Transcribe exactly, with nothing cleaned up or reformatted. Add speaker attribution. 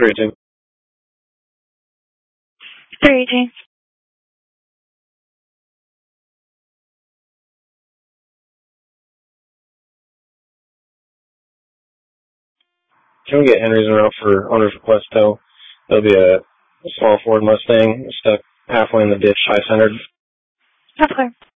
Speaker 1: three eighteen.
Speaker 2: three eighteen.
Speaker 1: Can we get Henry's in route for owner's request tow? That'll be a small Ford Mustang stuck halfway in the ditch, high centered.
Speaker 2: Okay.